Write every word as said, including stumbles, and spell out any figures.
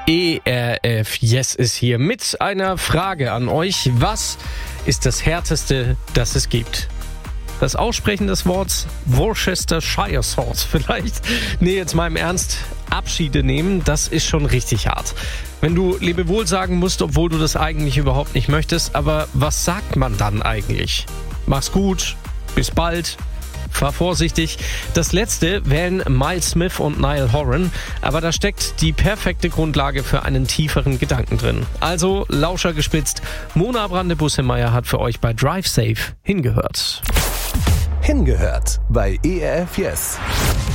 E R F Yes ist hier mit einer Frage an euch. Was ist das Härteste, das es gibt? Das Aussprechen des Wortes Worcestershire Sauce vielleicht? Nee, jetzt mal im Ernst. Abschiede nehmen, das ist schon richtig hart. Wenn du Lebewohl sagen musst, obwohl du das eigentlich überhaupt nicht möchtest, aber was sagt man dann eigentlich? Mach's gut, bis bald. Fahr vorsichtig. Das letzte wählen Miles Smith und Niall Horan, aber da steckt die perfekte Grundlage für einen tieferen Gedanken drin. Also, Lauscher gespitzt, Mona Brande-Bussemeyer hat für euch bei Drive Safe hingehört. Hingehört bei E R F Yes.